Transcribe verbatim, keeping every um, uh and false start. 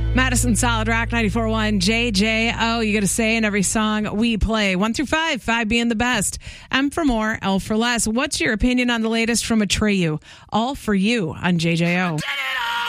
Madison Solid Rock ninety-four point one J J O. You got to say in every song we play. One through five, five being the best. M for more, L for less. What's your opinion on the latest from Atreyu? All for you on J J O.